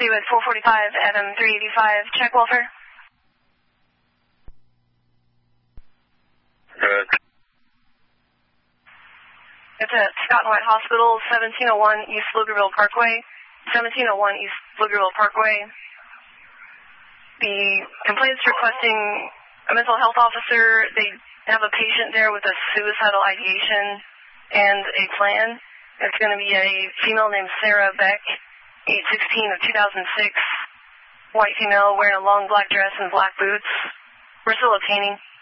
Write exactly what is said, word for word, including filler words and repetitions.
you at four forty-five, Adam three eighty-five, check welfare. Good. It's at Scott and White Hospital, seventeen oh one East Pflugerville Parkway. seventeen oh one East Pflugerville Parkway. The complaint's requesting a mental health officer. They have a patient there with a suicidal ideation and a plan. It's going to be a female named Sarah Beck, eight sixteen of two thousand six, white female wearing a long black dress and black boots. We're still obtaining.